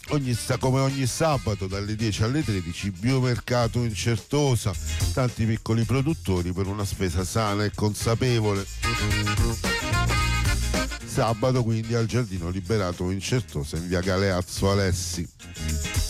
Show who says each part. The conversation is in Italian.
Speaker 1: come ogni sabato dalle 10 alle 13, biomercato in Certosa, tanti piccoli produttori per una spesa sana e consapevole. Sabato quindi al Giardino Liberato in Certosa, in via Galeazzo Alessi.